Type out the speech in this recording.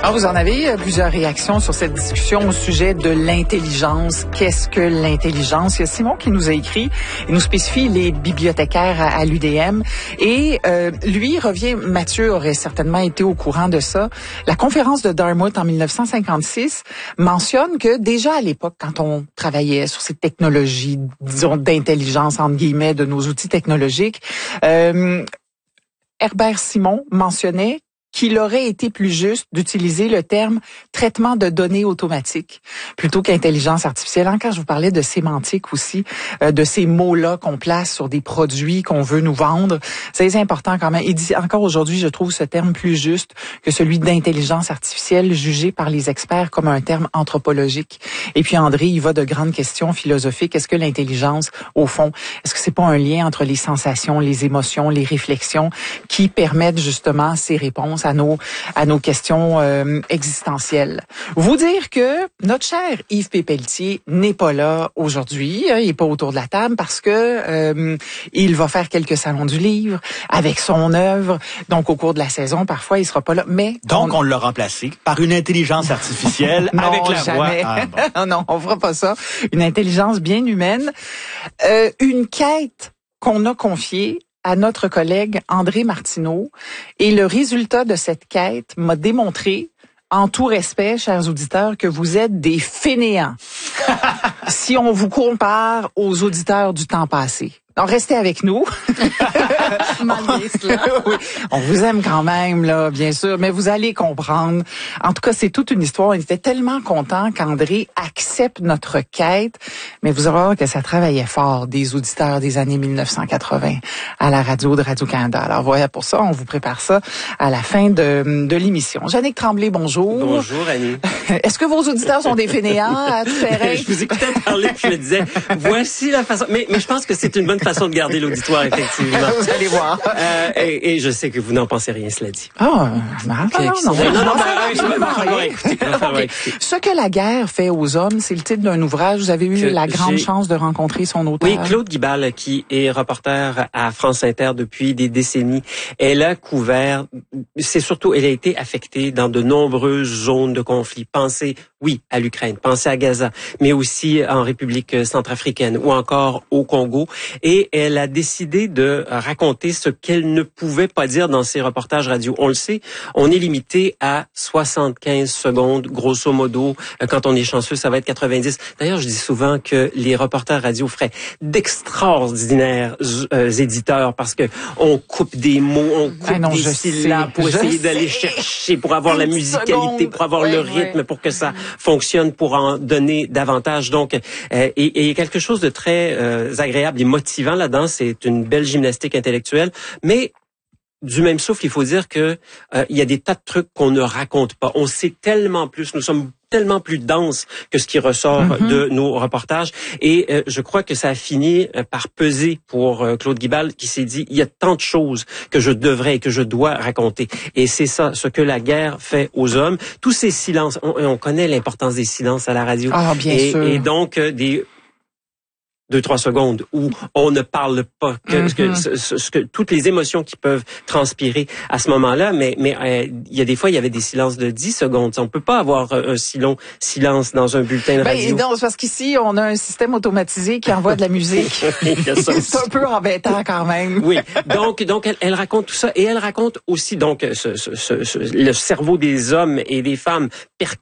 Alors, vous en avez plusieurs réactions sur cette discussion au sujet de l'intelligence. Qu'est-ce que l'intelligence? Il y a Simon qui nous a écrit et nous spécifie les bibliothécaires à l'UDM. Et lui revient, Mathieu aurait certainement été au courant de ça. La conférence de Dartmouth en 1956 mentionne que déjà à l'époque, quand on travaillait sur ces technologies, disons, d'intelligence, entre guillemets, de nos outils technologiques, Herbert Simon mentionnait qu'il aurait été plus juste d'utiliser le terme traitement de données automatique plutôt qu'intelligence artificielle. Quand je vous parlais de sémantique aussi, de ces mots-là qu'on place sur des produits qu'on veut nous vendre, c'est important quand même. Il dit encore aujourd'hui, je trouve ce terme plus juste que celui d'intelligence artificielle jugé par les experts comme un terme anthropologique. Et puis André, il va de grandes questions philosophiques. Est-ce que l'intelligence, au fond, est-ce que c'est pas un lien entre les sensations, les émotions, les réflexions qui permettent justement ces réponses à nos questions existentielles. Vous dire que notre cher Yves Pépeltier n'est pas là aujourd'hui, il n'est pas autour de la table parce que il va faire quelques salons du livre avec son œuvre. Donc au cours de la saison, parfois il sera pas là, mais donc on l'a remplacé par une intelligence artificielle non, avec la jamais. voix. Ah, bon. Non, on fera pas ça. Une intelligence bien humaine, une quête qu'on a confiée à notre collègue André Martineau. Et le résultat de cette quête m'a démontré, en tout respect, chers auditeurs, que vous êtes des fainéants. Si on vous compare aux auditeurs du temps passé. Donc, restez avec nous. Oui, on vous aime quand même, là, bien sûr, mais vous allez comprendre. En tout cas, c'est toute une histoire. On était tellement contents qu'André accepte notre quête, mais vous allez voir que ça travaillait fort, des auditeurs des années 1980 à la radio de Radio-Canada. Alors voilà, pour ça, on vous prépare ça à la fin de l'émission. Jannick Tremblay, bonjour. Bonjour, Annie. Est-ce que vos auditeurs sont des fainéants à tout terrain? Je vous écoutais parler, puis je me disais, voici la façon... Mais je pense que c'est une bonne façon de garder l'auditoire, effectivement. Vous allez voir. Et je sais que vous n'en pensez rien, cela dit. Non. Ce que la guerre fait aux hommes, c'est le titre d'un ouvrage. Vous avez eu la grande chance de rencontrer son auteur. Oui, Claude Guibal, qui est reporter à France Inter depuis des décennies. Elle a couvert, elle a été affectée dans de nombreuses zones de conflit. Pensez, oui, à l'Ukraine, pensez à Gaza, mais aussi en République centrafricaine ou encore au Congo. Et elle a décidé de raconter ce qu'elle ne pouvait pas dire dans ses reportages radio. On le sait, on est limité à 75 secondes, grosso modo. Quand on est chanceux, ça va être 90. D'ailleurs, je dis souvent que les reporters radio feraient d'extraordinaires éditeurs parce que on coupe des mots, on coupe des syllabes pour essayer d'aller chercher, pour avoir la musicalité, pour avoir le rythme, pour que ça fonctionne, pour en donner davantage. Donc, et quelque chose de très agréable et motivant là-dedans, c'est une belle gymnastique intellectuelle, mais du même souffle, il faut dire que il y a des tas de trucs qu'on ne raconte pas. On sait tellement plus, nous sommes tellement plus denses que ce qui ressort de nos reportages. Et je crois que ça a fini par peser pour Claude Guibal, qui s'est dit, il y a tant de choses que je devrais et que je dois raconter. Et c'est ça, ce que la guerre fait aux hommes. Tous ces silences, on connaît l'importance des silences à la radio. Ah, bien sûr. Et donc, des 2-3 secondes où on ne parle pas que toutes les émotions qui peuvent transpirer à ce moment-là, mais il y a des fois il y avait des silences de 10 secondes. On peut pas avoir un si long silence dans un bulletin de radio. Non, c'est parce qu'ici on a un système automatisé qui envoie de la musique. C'est un peu embêtant quand même. Oui. Donc elle raconte tout ça et elle raconte aussi donc le cerveau des hommes et des femmes